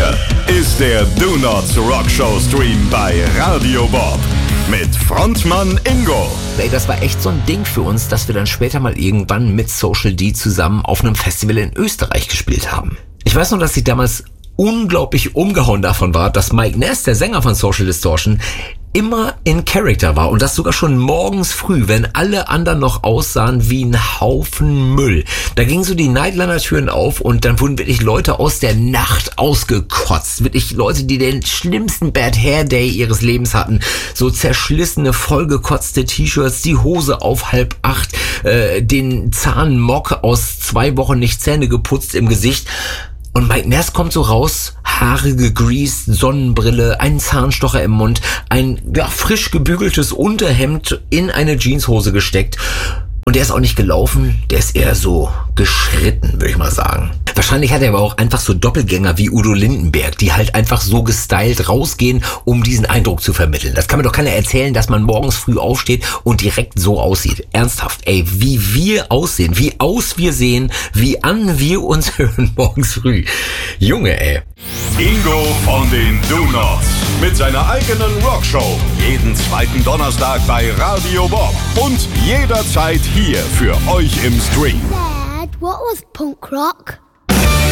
Hier ist der Do Not Rock Show Stream bei Radio Bob mit Frontmann Ingo. Ey, das war echt so ein Ding für uns, dass wir dann später mal irgendwann mit Social D zusammen auf einem Festival in Österreich gespielt haben. Ich weiß noch, dass ich damals unglaublich umgehauen davon war, dass Mike Ness, der Sänger von Social Distortion, immer in Character war und das sogar schon morgens früh, wenn alle anderen noch aussahen wie ein Haufen Müll. Da gingen so die Nightliner-Türen auf und dann wurden wirklich Leute aus der Nacht ausgekotzt. Wirklich Leute, die den schlimmsten Bad Hair Day ihres Lebens hatten. So zerschlissene, vollgekotzte T-Shirts, die Hose auf 7:30, den Zahnmock aus 2 Wochen nicht Zähne geputzt im Gesicht. Und Mike Ness kommt so raus, Haare gegreast, Sonnenbrille, einen Zahnstocher im Mund, ein frisch gebügeltes Unterhemd in eine Jeanshose gesteckt. Und der ist auch nicht gelaufen, der ist eher so geschritten, würde ich mal sagen. Wahrscheinlich hat er aber auch einfach so Doppelgänger wie Udo Lindenberg, die halt einfach so gestylt rausgehen, um diesen Eindruck zu vermitteln. Das kann mir doch keiner erzählen, dass man morgens früh aufsteht und direkt so aussieht. Ernsthaft, ey, wie wir aussehen, wie aus wir sehen, wie an wir uns hören morgens früh. Junge, ey. Ingo von den Do Nots mit seiner eigenen Rockshow. Jeden zweiten Donnerstag bei Radio Bob und jederzeit hier für euch im Stream. Dad, what was punk rock?